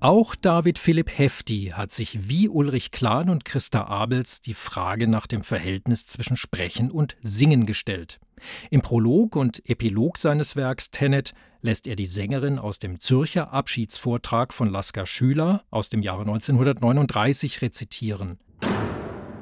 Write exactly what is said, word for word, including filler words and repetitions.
Auch David Philipp Hefti hat sich wie Ulrich Klahn und Christa Abels die Frage nach dem Verhältnis zwischen Sprechen und Singen gestellt. Im Prolog und Epilog seines Werks Tenet lässt er die Sängerin aus dem Zürcher Abschiedsvortrag von Lasker Schüler aus dem Jahre neunzehnhundertneununddreißig rezitieren.